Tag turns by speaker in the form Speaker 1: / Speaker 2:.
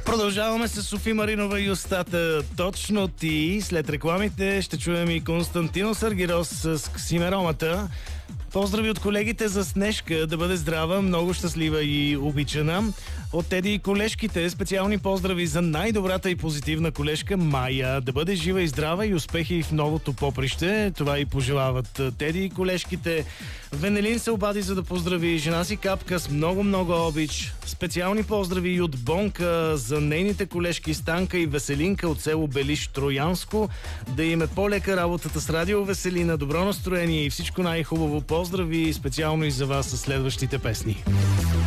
Speaker 1: Продължаваме с Софи Маринова и устата. Точно ти. След рекламите ще чуем и Константино Саргирос с Ксимеромата. Поздрави от колегите за Снежка, да бъде здрава, много щастлива и обичана. От Теди и колежките специални поздрави за най-добрата и позитивна колежка Майя. Да бъде жива и здрава и успехи в новото поприще. Това и пожелават Теди и колежките. Венелин се обади за да поздрави жена си Капка с много обич. Специални поздрави и от Бонка за нейните колежки Станка и Веселинка от село Белиш Троянско. Да им е по-лека работата с радио Веселина, добро настроение и всичко най-хубаво. Поздрави специално и за вас със следващите песни.